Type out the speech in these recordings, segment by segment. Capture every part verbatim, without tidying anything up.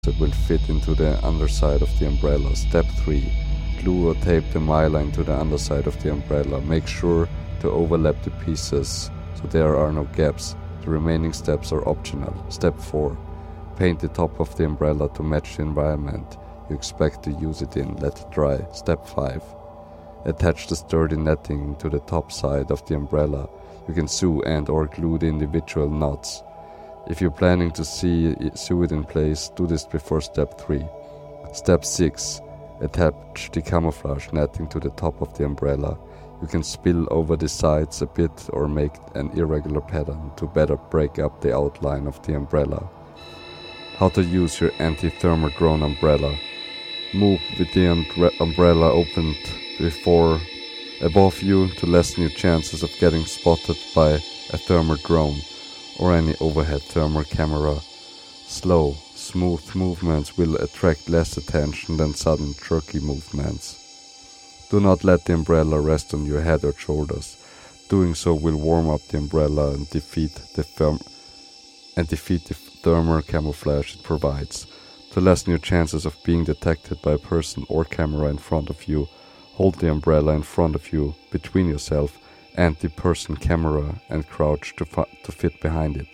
that will fit into the underside of the umbrella. Step three. Glue or tape the myline to the underside of the umbrella. Make sure to overlap the pieces so there are no gaps. The remaining steps are optional. Step four. Paint the top of the umbrella to match the environment you expect to use it in. Let it dry. Step five. Attach the sturdy netting to the top side of the umbrella. You can sew and or glue the individual knots. If you're planning to see, sew it in place, do this before step three. Step six. Attach the camouflage netting to the top of the umbrella. You can spill over the sides a bit or make an irregular pattern to better break up the outline of the umbrella. How to use your anti-thermal drone umbrella. Move with the umbre- umbrella opened before above you to lessen your chances of getting spotted by a thermal drone or any overhead thermal camera. Slow, smooth movements will attract less attention than sudden, jerky movements. Do not let the umbrella rest on your head or shoulders. Doing so will warm up the umbrella and defeat the therm- and defeat the thermal camouflage it provides. To lessen your chances of being detected by a person or camera in front of you, hold the umbrella in front of you, between yourself and the person camera, and crouch to, fi- to fit behind it.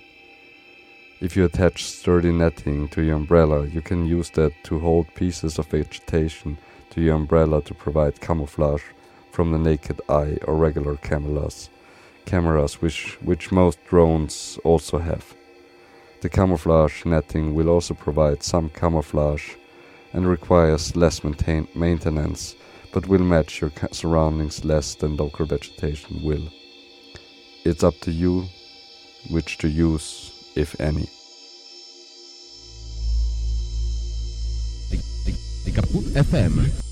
If you attach sturdy netting to your umbrella, you can use that to hold pieces of vegetation to your umbrella to provide camouflage from the naked eye or regular cameras, cameras which, which most drones also have. The camouflage netting will also provide some camouflage and requires less maintain- maintenance, but will match your ca- surroundings less than local vegetation will. It's up to you which to use, if any. Die Kaputt F M